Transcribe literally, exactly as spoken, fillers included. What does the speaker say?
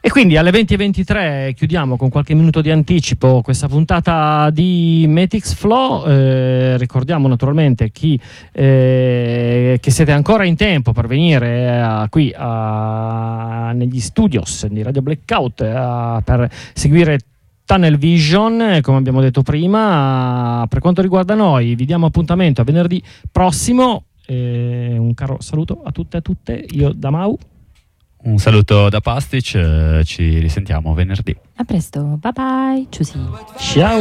E quindi alle venti e ventitré chiudiamo con qualche minuto di anticipo questa puntata di Metix Flow. Eh, ricordiamo naturalmente chi, eh, che siete ancora in tempo per venire a, qui a, negli studios di Radio Blackout a, per seguire Tunnel Vision, come abbiamo detto prima. Per quanto riguarda noi, vi diamo appuntamento a venerdì prossimo. Eh, un caro saluto a tutte e a tutte. Io da Mau. Un saluto da Pastic, ci risentiamo venerdì. A presto, bye bye, ciao. Ciao.